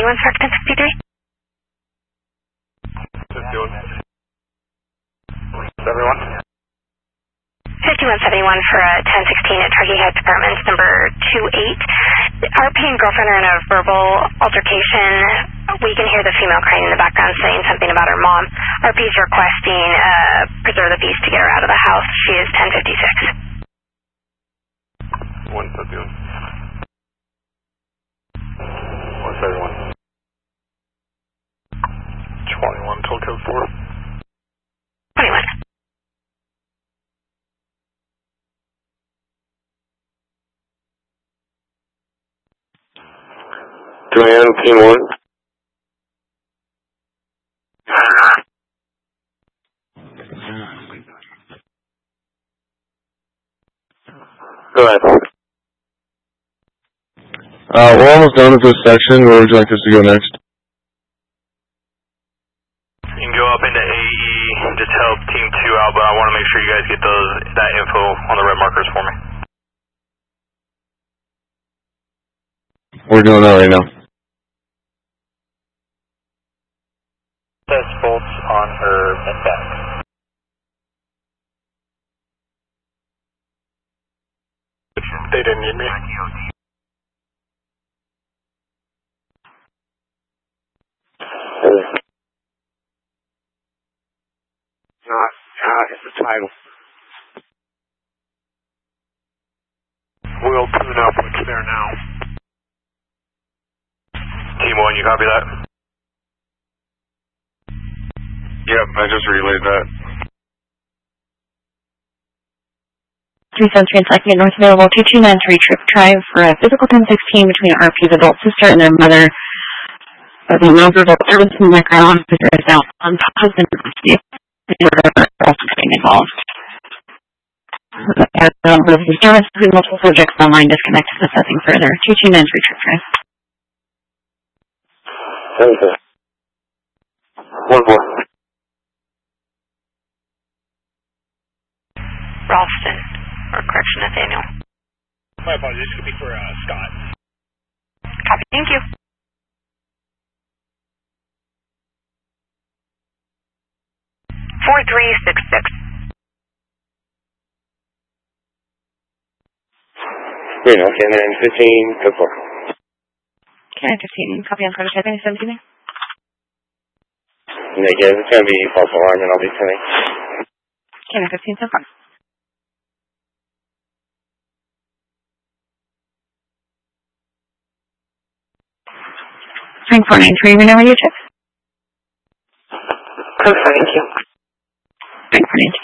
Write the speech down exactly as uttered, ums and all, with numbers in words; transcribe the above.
fifty-one for ten sixty-three. fifty-one. seventy-one. fifty-one seventy-one for uh, ten sixteen at Turkey Heights Apartments, number two eight. R P and girlfriend are in a verbal altercation. We can hear the female crying in the background saying something about her mom. R P is requesting uh, preserve the peace to get her out of the house. She is ten fifty-six. one fifty-one. one seventy-one. twenty-one, toll code four. twenty-one. Joanne, team one. Go ahead. Uh, we're almost done with this section. Where would you like us to go next? You can go up into A E, just help team two out, but I want to make sure you guys get those that info on the red markers for me. We're doing that right now. Says bolts on her back. They didn't need me. Not, uh, it's the title. We'll tune up what's there now. Team one, you copy that? Yep, I just relayed that. three seven three and second north available two two nine three trip drive for a physical ten sixteen between R P's adult sister and their mother. The nonverbal service in the background officer is out on husband custody and also getting involved. As the service between multiple subjects online disconnected assessing further. two two nine three trip drive. One more. Ralston, or correction, Nathaniel. My apologies, this could be for uh, Scott. Copy, thank you. four three six six. Wait, okay, and then fifteen, go for it. Okay, fifteen, copy on prototyping, seventeen. Negative, it's going to be false alarm and I'll be sending. Okay, fifteen so far. Frank four nine three, remember your check? Oh, thank you. Frank four nine three.